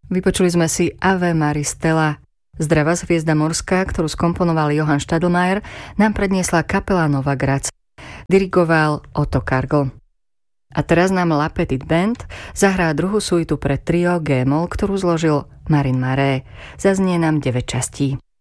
Vypočuli sme si Ave Maris Stella. Zdravá hviezda morská, ktorú skomponoval Johann Stadelmayer, nám predniesla kapela Nova Graz. Dirigoval Otto Kargl. A teraz nám La Petite Band zahrá druhú suitu pre trio G-moll, ktorú zložil Marin Maré. Zaznie nám 9 častí.